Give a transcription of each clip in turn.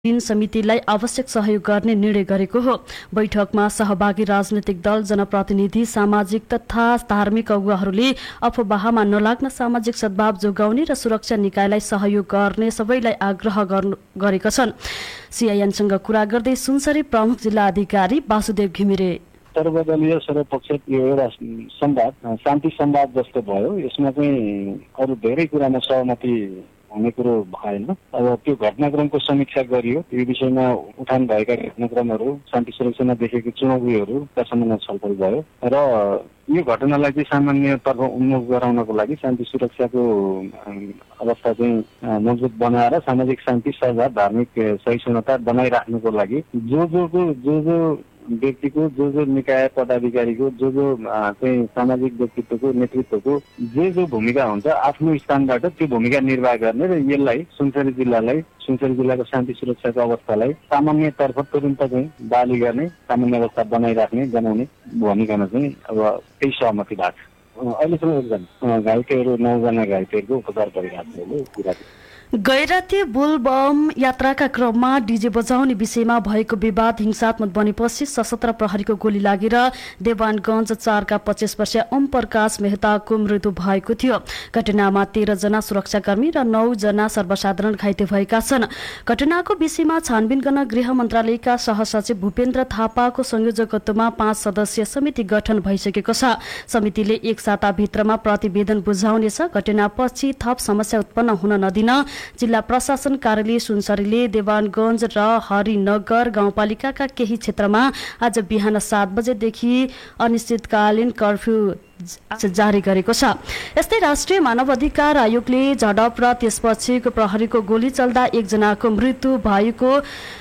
समितिलाई आवश्यक सहयोग गर्ने निर्णय गरेको हो। बैठकमा सहभागी राजनैतिक दल, जनप्रतिनिधि, सामाजिक तथा धार्मिक अगुवाहरूले अफवाहमा नलाग्न सामाजिक सद्भाव जोगाउने र सुरक्षा निकायलाई सहयोग गर्ने सबैलाई आग्रह गरेका छन्। सीआईएनसँग कुरा गर्दै सुनसरी प्रमुख जिल्ला अधिकारी वासुदेव घिमिरे सर्वदलीय सर्वपक्षीय एउटा संवाद, शान्ति संवाद जस्तो भयो। यसमा चाहिँ अरू धेरै कुरामा सहमति हुने कुरो भएन। अब त्यो घटनाक्रमको समीक्षा गरियो, यो विषयमा उठान भएका घटनाक्रमहरू, शान्ति सुरक्षामा देखेको चुनौतीहरूका सम्बन्धमा छलफल भयो र यो घटनालाई चाहिँ सामान्यतर्फ उन्मुख गराउनको लागि शान्ति सुरक्षाको अवस्था चाहिँ मजबुत बनाएर सामाजिक शान्ति, सद्भाव, धार्मिक सहिष्णुता बनाइराख्नुको लागि जो व्यक्तिको, जो निकाय पदाधिकारीको, जो चाहिँ सामाजिक व्यक्तित्वको, नेतृत्वको जो भूमिका हुन्छ आफ्नो स्थानबाट त्यो भूमिका निर्वाह गर्ने र यसलाई सुनसरी जिल्लाको शान्ति सुरक्षाको अवस्थालाई सामान्यतर्फ तुरुन्त चाहिँ बहाली गर्ने, सामान्य अवस्था बनाइराख्ने, बनाउने भूमिकामा चाहिँ अब त्यही सहमति भएको छ। अहिलेसम्म घाइतेहरू 9 जना घाइतेहरूको उपचार गरिरहेको कुरा। गैराती बोलबम यात्राका क्रममा डीजे बजाउने विषयमा भएको विवाद हिंसात्मक बनेपछि सशस्त्र प्रहरीको गोली लागेर देवानगञ्ज 4 का 25 वर्षीय ओम प्रकाश मेहताको मृत्यु भएको थियो। घटनामा 13 जना सुरक्षाकर्मी र 9 जना सर्वसाधारण घाइते भएका छन्। घटनाको विषयमा छानबिन गर्न गृह मन्त्रालयका सहसचिव भूपेन्द्र थापाको संयोजकत्वमा 5 सदस्यीय समिति गठन भइसकेको छ। समितिले 1 साताभित्रमा प्रतिवेदन बुझाउनेछ। घटनापछि थप समस्या उत्पन्न हुन नदिन जिल्ला प्रशासन कार्यालय सुनसरीले देवानगञ्ज र हरिनगर गाउँपालिकाका केही क्षेत्रमा आज बिहान 7 बजेदेखि अनिश्चितकालीन कर्फ्यू जारी गरेको छ। यस्तै राष्ट्रिय मानव अधिकार आयोगले झडप र त्यसपछिको प्रहरीको गोली चल्दा 1 जनाको मृत्यु भएको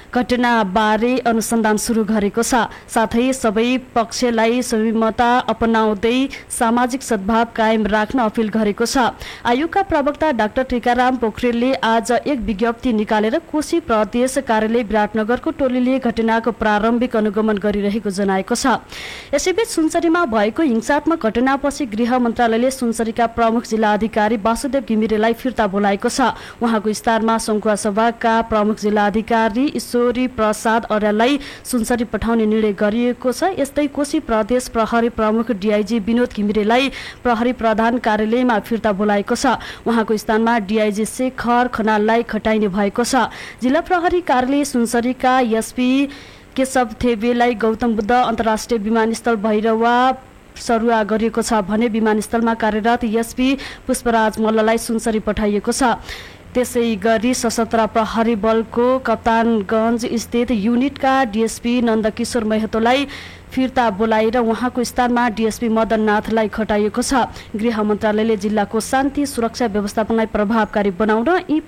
घटनाबारे अनुसन्धान सुरु गरेको छ। साथै सबै पक्षलाई संयमता अपनाउँदै सामाजिक सद्भाव कायम राख्न अपिल गरेको छ। आयोगका प्रवक्ता डाक्टर टीकाराम पोखरेलले आज एक विज्ञप्ति निकालेर कोशी प्रदेश कार्यालय विराटनगरको टोलीले घटनाको प्रारम्भिक अनुगमन गरिरहेको जनाएको छ। यसैबीच सुनसरीमा भएको हिंसात्मक घटनापछि गृह मन्त्रालयले सुनसरीका प्रमुख जिल्ला अधिकारी वासुदेव घिमिरेलाई फिर्ता बोलाएको छ। उहाँको स्थानमा सङ्खुवा सभाका प्रमुख जिल्ला अधिकारी ईश्वरी प्रसाद अर्याललाई सुनसरी पठाउने निर्णय गरिएको छ। यस्तै कोशी प्रदेश प्रहरी प्रमुख डीआईजी विनोद घिमिरेलाई प्रहरी प्रधान कार्यालयमा फिर्ता बोलाएको छ। उहाँको स्थानमा डीआईजी शेखर खनाललाई खटाइने भएको छ। जिल्ला प्रहरी कार्यालय सुनसरीका एसपी केशव थेवेलाई गौतम बुद्ध अन्तर्राष्ट्रिय विमानस्थल भैरवा सरुवा गरिएको छ भने विमानस्थलमा कार्यरत एसपी पुष्पराज मल्ललाई सुनसरी पठाइएको छ। त्यसै गरी सशस्त्र प्रहरी बलको कप्तानगञ्ज स्थित युनिटका डीएसपी नन्दकिशोर महतोलाई फिर्ता बोलाएर उहाँको स्थानमा डीएसपी मदननाथलाई खटाइएको छ। गृह मन्त्रालयले जिल्लाको शान्ति सुरक्षा व्यवस्थापनलाई प्रभावकारी बनाउन यी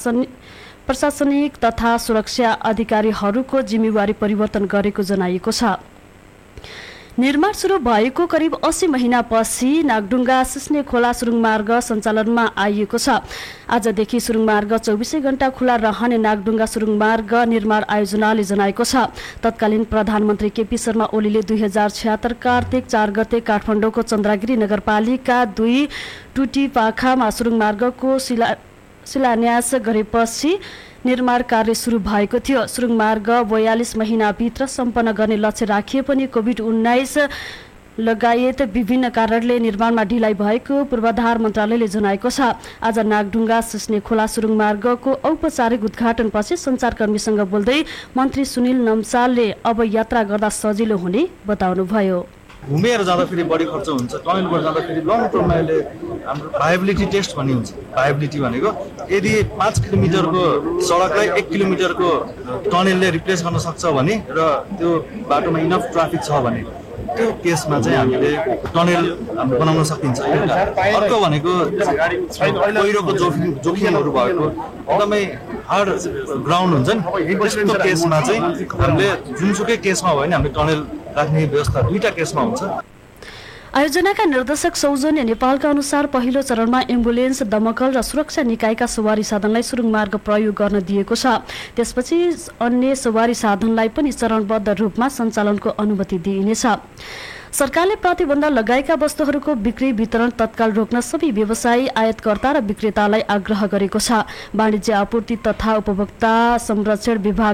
प्रशासनिक तथा सुरक्षा अधिकारीहरूको जिम्मेवारी परिवर्तन गरेको जनाइएको छ। निर्माण सुरु भएको करिब 80 महिनापछि नागढुङ्गा सिस्ने खोला सुरुङमार्ग सञ्चालनमा आइएको छ। आजदेखि सुरुङमार्ग 24 घण्टा खुला रहने नागढुङ्गा सुरुङमार्ग निर्माण आयोजनाले जनाएको छ। तत्कालीन प्रधानमन्त्री केपी शर्मा ओलीले 2076 कार्तिक 4 गते काठमाडौँको चन्द्रगिरी नगरपालिका 2 टुटीपाखामा सुरुङमार्गको शिलान्यास गरेपछि निर्माण कार्य सुरु भएको थियो। सुरुङमार्ग 42 महिनाभित्र सम्पन्न गर्ने लक्ष्य राखिए पनि कोभिड-19 लगायत विभिन्न कारणले निर्माणमा ढिलाइ भएको पूर्वाधार मन्त्रालयले जनाएको छ। आज नागढुङ्गा सिस्ने खोला सुरुङमार्गको औपचारिक उद्घाटनपछि सञ्चारकर्मीसँग बोल्दै मन्त्री सुनिल नम्सालले अब यात्रा गर्दा सजिलो हुने बताउनुभयो। घुमेर जाँदाखेरि बढी खर्च हुन्छ, टनलबाट जाँदाखेरि लङ टर्ममा अहिले हाम्रो भाइबिलिटी टेस्ट भन्ने हुन्छ। भाइबिलिटी भनेको यदि 5 किलोमिटरको सडकलाई 1 किलोमिटरको टनलले रिप्लेस गर्न सक्छ भने र त्यो बाटोमा इनफ ट्राफिक छ भने त्यो केसमा चाहिँ हामीले टनल बनाउन सकिन्छ। अर्को भनेको पहिरोको जोखिमहरू भएको एकदमै हार्ड ग्राउन्ड हुन्छ नि, त्यस्तो केसमा चाहिँ हामीले जुनसुकै केसमा भयो भने हामीले टनल राख्ने व्यवस्था 2टा केसमा हुन्छ। आयोजनाका निर्देशक सौजन्य नेपालका अनुसार पहिलो चरणमा एम्बुलेन्स, दमकल र सुरक्षा निकायका सवारी साधनलाई सुरुङ मार्ग प्रयोग गर्न दिएको छ। त्यसपछि अन्य सवारी साधनलाई पनि चरणबद्ध रूपमा सञ्चालनको अनुमति दिइनेछ। सरकारले प्रतिबन्ध लगाएका वस्तुहरूको बिक्री वितरण तत्काल रोक्न सबै व्यवसायी, आयातकर्ता र विक्रेतालाई आग्रह गरेको छ। वाणिज्य, आपूर्ति तथा उपभोक्ता संरक्षण विभाग